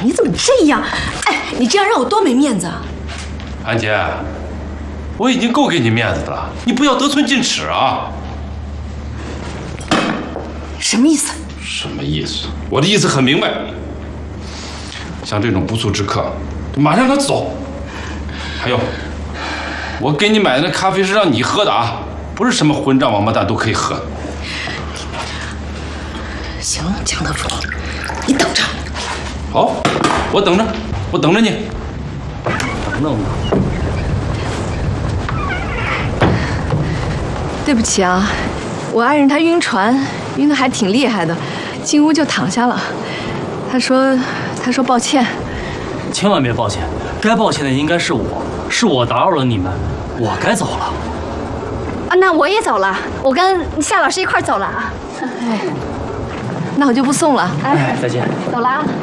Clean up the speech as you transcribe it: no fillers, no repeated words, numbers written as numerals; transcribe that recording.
你怎么这样？哎，你这样让我多没面子啊！ 安姐，我已经够给你面子的了，你不要得寸进尺啊！ 什么意思？ 什么意思？我的意思很明白，像这种不速之客，马上让他走。还有，我给你买的那咖啡是让你喝的啊，不是什么混账王八蛋都可以喝。 行，江德福，你等着。 好，我等着，我等着你。 等等我。 对不起啊，我爱人他晕船，晕得还挺厉害的，进屋就躺下了。他说抱歉。 千万别抱歉，该抱歉的应该是我，是我打扰了你们，我该走了。 啊，那我也走了，我跟夏老师一块走了啊。 哎，那我就不送了。 哎，再见。 走了啊。